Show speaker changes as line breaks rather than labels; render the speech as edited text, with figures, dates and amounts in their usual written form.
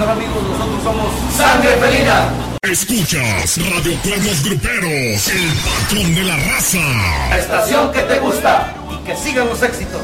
escuchar, amigos, nosotros somos Sangre Felina.
Escuchas Radio Cuernos Gruperos, el patrón de la raza.
La estación que te gusta y que sigan los éxitos.